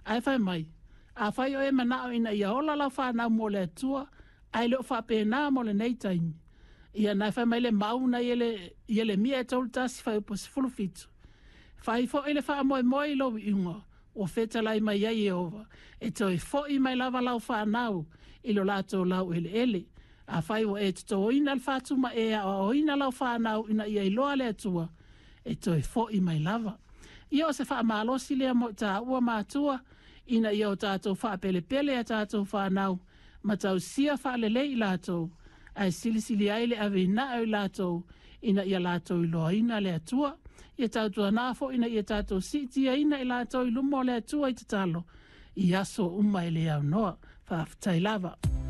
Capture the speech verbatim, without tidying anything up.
ai fai mai. A fai o e manao ina ia ola lau whanau mo le atua, ai leo whapena mo le nei taimi. Ia nai fai mai le mauna i ele, i ele mia e tolu tasi fai upo si fulu fitu. Fai fo ele wha moe moe lo ingo, o feta lai mai ai e ova, e toi fo i mai lava lau whanau, ilo lato lau ele ele. A fai o e to ina al fatuma e a o ina lau whanau ina ia iloa le atua, e toi fo i mai lava. Ia o se wha maalosi lea mo ta ua mātua, ina ia o tātou wha pele pele a tātou whanau, ma tau sia wha lele i lātou, ai sili sili aile ave na au lātou, ina ia lātou i loa ina le atua, ia tātou anafo ina ia tātou sitia ina i lātou i lumo le atua i tatalo, i aso uma ele au noa, wha aftai lava.